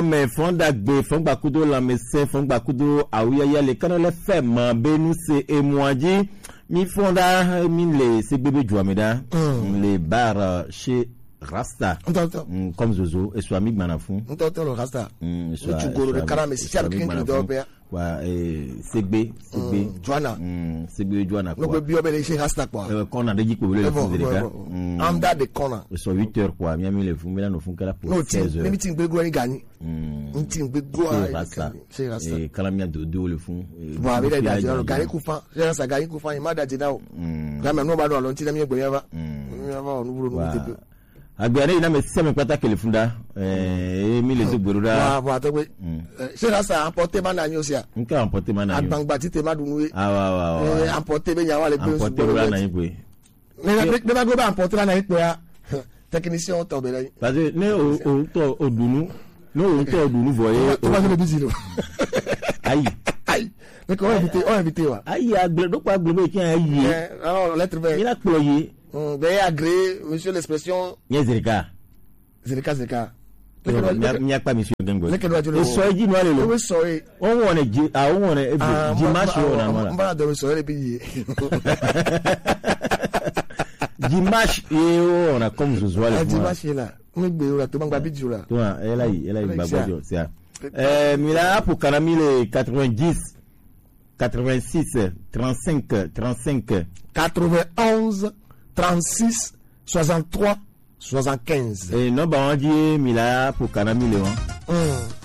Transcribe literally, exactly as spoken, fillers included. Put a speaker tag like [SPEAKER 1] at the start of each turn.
[SPEAKER 1] mais fonda gbe fongba kudo la messe fongba kudo awiya ya le kana le femme benu se et moi dit mi fonda mi le se bébé jouameda les bars chez Rasta mm, comme Zozo et Swami Manafou
[SPEAKER 2] on t'entend le Rasta
[SPEAKER 1] mm,
[SPEAKER 2] le chugoro le karame si avec qui doit faire
[SPEAKER 1] wa eh Segbe Segbe
[SPEAKER 2] Joana
[SPEAKER 1] mm Segbe Joana
[SPEAKER 2] quoi no bio be chez Rasta quoi
[SPEAKER 1] euh qu'on a dit que vous le faites les gars
[SPEAKER 2] anda de kona
[SPEAKER 1] so huit heures quoi mi ami le fou mais là no fun kala pour seize heures
[SPEAKER 2] le meeting be go ni gani
[SPEAKER 1] mm
[SPEAKER 2] meeting be go
[SPEAKER 1] chez Rasta et kalamia de do le fou
[SPEAKER 2] bon avec les gars gani kufa chez Rasta gani kufa ma da jinao ga me no ba do lo nti na mi gboya ba mi ba onu buru no tebe
[SPEAKER 1] agbiare ina me seme kwata kelefunda eh mi le zogberuda
[SPEAKER 2] wa wa to pe se Rasta emporter mana ni osia
[SPEAKER 1] nka emporter mana ni
[SPEAKER 2] agbangba ti te ma dunu
[SPEAKER 1] ah wa wa wa
[SPEAKER 2] eh emporter be yan wa le pe
[SPEAKER 1] emporter na yin pe
[SPEAKER 2] ne ba go ba emporter na yin pe ya technicien to be le
[SPEAKER 1] parce que ne o o to odunu no o to odunu voye
[SPEAKER 2] to ba le busy lo
[SPEAKER 1] ayi
[SPEAKER 2] ayi mais comment inviter on inviter wa
[SPEAKER 1] ayi agbe do pa agbe be ki ayi
[SPEAKER 2] eh alors lettre be
[SPEAKER 1] ina po yi
[SPEAKER 2] ben agré monsieur l'expression
[SPEAKER 1] Yezerika
[SPEAKER 2] Zerika Zerika
[SPEAKER 1] mi apa monsieur Gengo
[SPEAKER 2] e
[SPEAKER 1] so ji no ale lo
[SPEAKER 2] we so e
[SPEAKER 1] o won ji a o won e Dimash o na mala
[SPEAKER 2] mba do so e bi
[SPEAKER 1] Dimash e o na comme Zozo ale
[SPEAKER 2] Dimash là mi gbe o la to mangba bi jura
[SPEAKER 1] to e la yi e la yi gbagbo jo sia eh mi la pour Kanamile quatre-vingt-dix quatre-vingt-six trente-cinq trente-cinq
[SPEAKER 2] quatre-vingt-onze trente-six soixante-trois soixante-quinze
[SPEAKER 1] et non ba on dit Mila pour Kanamile hein.